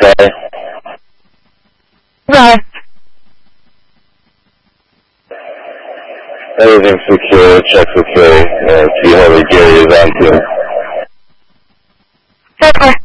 okay? Right. Everything's secure, check's okay. See how the Gary is on too. Okay.